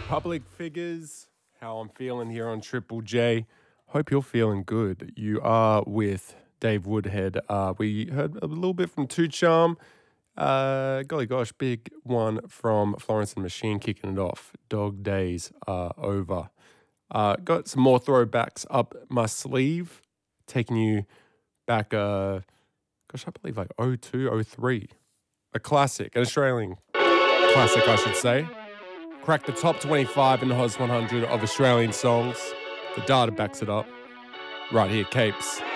public figures, how I'm feeling here on Triple J. Hope you're feeling good. You are with Dave Woodhead. We heard a little bit from Two Charm. Golly gosh, big one from Florence and the Machine kicking it off. Dog days are over. Got some more throwbacks up my sleeve, taking you back, I believe like 02, 03. A classic, an Australian classic, I should say. Cracked the top 25 in the Hot 100 of Australian songs. The data backs it up. Right here, Capes.